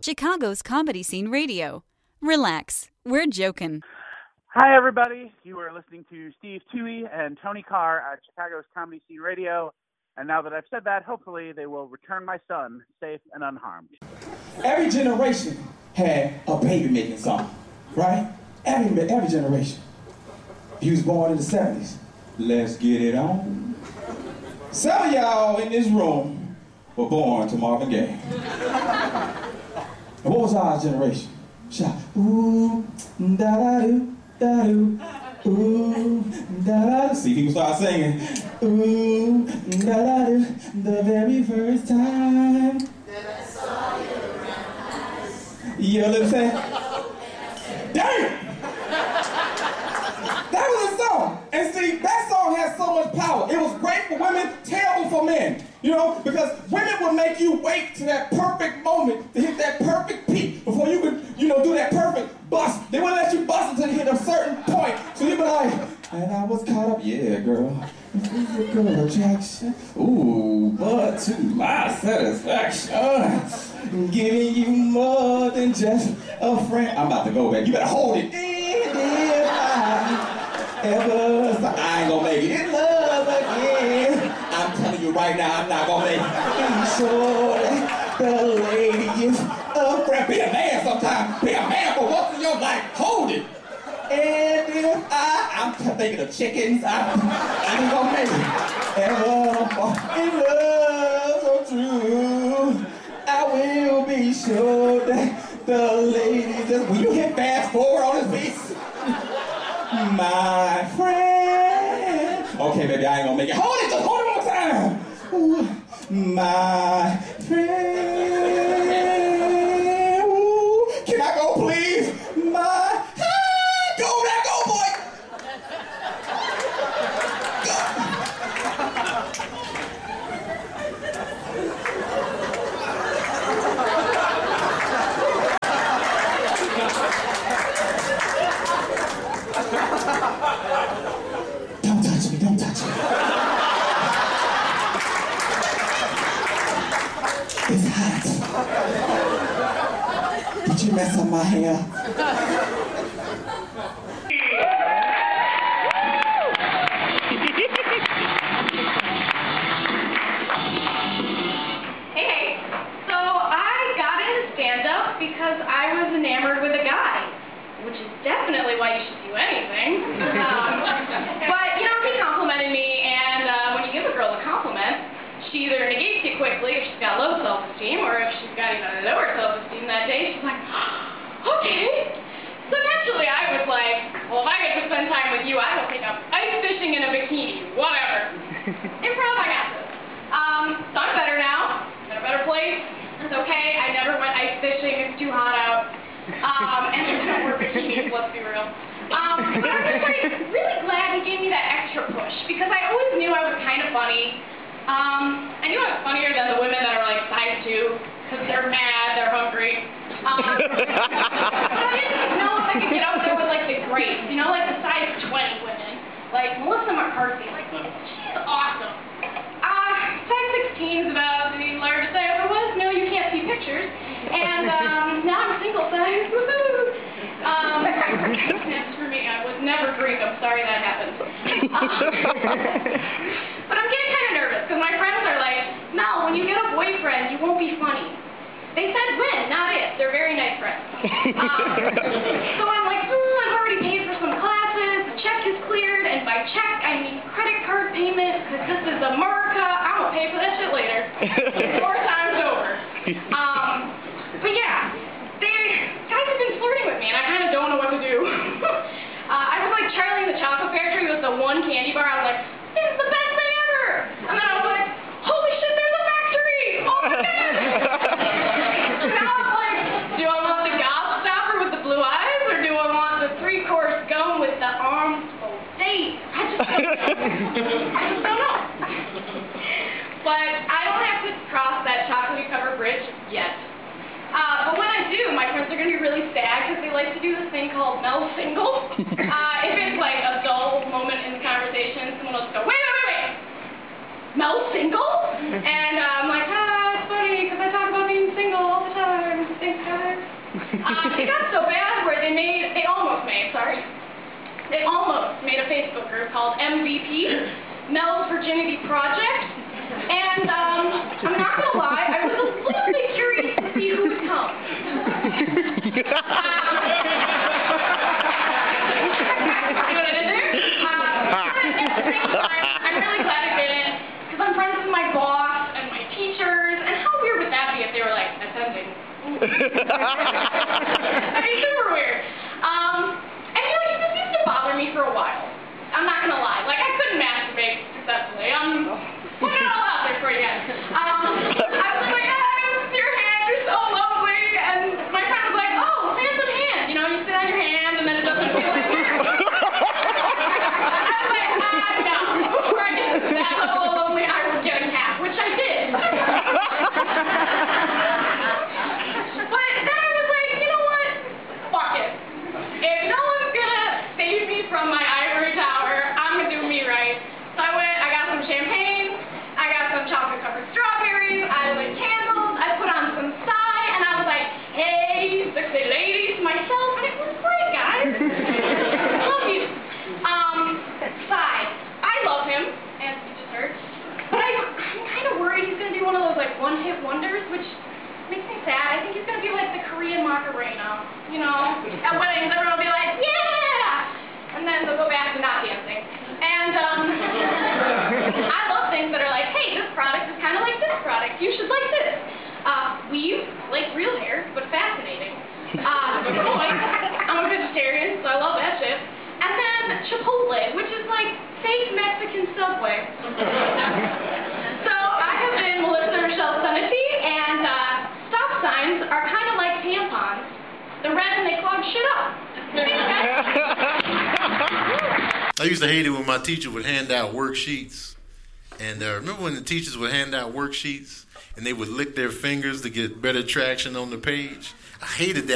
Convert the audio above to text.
Chicago's Comedy Scene Radio. Relax, we're joking. Hi, everybody. You are listening to Steve Toohey and Tony Carr at Chicago's Comedy Scene Radio. And now that I've said that, hopefully they will return my son safe and unharmed. Every generation had a baby-making song, right? Every generation. He was born in the 70s. Let's get it on. Some of y'all in this room were born to Marvin Gaye. And what was our generation? Shout, ooh, da-da-doo, da-doo, ooh, da-da-doo. See, people start singing, ooh, da-da-doo, the very first time that I saw you around. You know what I'm saying? Damn! That was a song. And see, that song has so much power. It was great for women, terrible for men. You know, because women will make you wait to that perfect moment to hit that perfect peak before you could, do that perfect bust. They wouldn't let you bust until you hit a certain point. So you'd be like, and I was caught up, yeah, girl. Physical attraction. Ooh, but to my satisfaction. Giving you more than just a friend. I'm about to go back. You better hold it. I ain't gonna make it in love again. I'm telling you right now, I'm not gonna make it. Be sure that the lady is a friend. Be a man sometime. Be a man for once in your life. Hold it. And if I'm thinking of chickens, I ain't gonna make it. Ever fall in love so true, I will be sure that the lady just, when you hit fast forward on this beat, my friend. Okay, baby, I ain't gonna make it. Hold it, just hold it one more time. Ooh, my friend. Ooh, can I go, please? Go, boy. Go. Don't touch me. It's hot. Did you mess up my hair? Hey, so I got into stand-up because I was enamored with a guy, which is definitely why you should do anything. But, he complimented me, and when you give a girl a compliment, she either negates it quickly if she's got low self-esteem, or if she's got even lower self-esteem that day, she's like, okay. So naturally I was like, well, if I get to spend time with you, I will take up ice fishing in a bikini, whatever. Improv, I got this. So I'm better now, I'm in a better place. It's okay, I never went ice fishing, it's too hot out. And there's no more bikinis, let's be real. But I'm just really glad he gave me that extra push, because I always knew I was kind of funny. I knew I was funnier than the women that are like size 2, because they're mad, they're hungry. But I didn't know if I could get up there with like the greats, like the size 20 women. Like Melissa McCarthy, like she's awesome. Size 16 is about the largest I ever was. No, you can't see pictures. And now I'm single size. Woohoo! That's for me. I was never Greek. I'm sorry that happened. But I'm getting kind of nervous because my friends are like, Mel, when you get a boyfriend, you won't be funny. They said when, not if. They're very nice friends. So I'm like, I've already paid for some classes. The check is cleared, and by check I mean credit card payment because this is America. I'm gonna pay for that shit later. 4 times over. But yeah, guys have been flirting with me, and I kind of don't know what to do. I was like Charlie and the Chocolate Factory with the one candy bar. I was like, this is the best thing ever. And then I was like, holy shit, there's a factory. Oh my god. Now I'm like, do I want the gobstopper with the blue eyes, or do I want the 3-course scone with the arms full date? I just don't know. But I don't have to cross that chocolate-covered bridge yet. But when I do, my friends are going to be really sad because they like to do this thing called Mel Single. If it's like a dull moment in the conversation, someone will just go, wait. Mel Single? And I'm like, it's funny because I talk about being single all the time. Thanks, guys. It got so bad where they almost made a Facebook group called MVP, Mel's Virginity Project. And I'm not going to lie, I was a little bit curious to see who would come. See what I did there? I'm really glad I didn't, because I'm friends with my boss and my teachers, and how weird would that be if they were like, attending? That'd be super weird. And you know, he just used to bother me for a while. I'm not going to lie. Like, I couldn't masturbate successfully. Put it all out there for you guys. I was like, your hand, you're so lovely. And my friend was like, oh, handsome hand. You know, you sit on your hand and then it doesn't feel like yours. I was like, no. Before I get to that level of lonely, I would get a cat, which I did. But then I was like, you know what? Fuck it. If no one's going to save me from my ivory tower, I'm going to do me right. So I got some champagne. I got some chocolate-covered strawberries, I lit candles, I put on some Psy, and I was like, hey, sexy ladies, myself, and it was great, guys. Love you. Psy, I love him, and he just hurt, but I'm kind of worried he's going to be one of those, like, one-hit wonders, which makes me sad. I think he's going to be like the Korean Macarena, you know? At weddings, everyone will be like, yeah! And then they'll go back to not dancing. And, I love things that are like, hey, this product is kind of like this product. You should like this. Weave, like real hair, but fascinating. I'm a vegetarian, so I love that shit. And then Chipotle, which is like fake Mexican Subway. So I have been Melissa Rochelle Sunity, and stop signs are kind of like tampons. They're red and they clog shit up. I used to hate it when my teacher would hand out worksheets. And remember when the teachers would hand out worksheets and they would lick their fingers to get better traction on the page? I hated that.